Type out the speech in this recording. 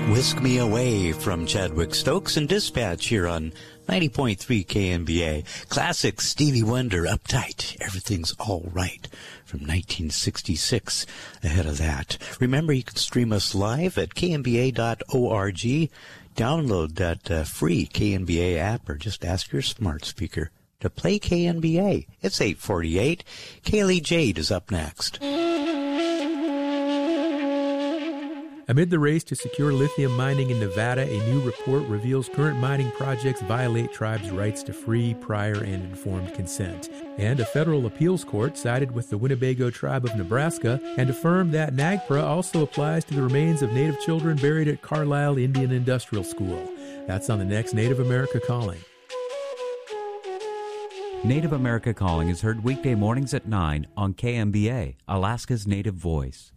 Whisk Me Away from Chadwick Stokes and Dispatch here on 90.3 KMBA. Classic Stevie Wonder, Uptight, Everything's All Right from 1966. Ahead of that, remember you can stream us live at kmba.org. Download that free KNBA app or just ask your smart speaker to play KNBA. It's 8:48. Kaylee Jade is up next. Amid the race to secure lithium mining in Nevada, a new report reveals current mining projects violate tribes' rights to free, prior, and informed consent. And a federal appeals court sided with the Winnebago tribe of Nebraska and affirmed that NAGPRA also applies to the remains of Native children buried at Carlisle Indian Industrial School. That's on the next Native America Calling. Native America Calling is heard weekday mornings at 9 on KMBA, Alaska's Native Voice.